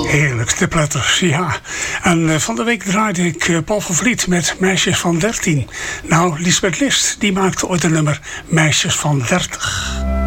Heerlijk, de Platters, ja. En van de week draaide ik Paul van Vliet met Meisjes van 13. Nou, Lisbeth List, die maakte ooit een nummer Meisjes van 30.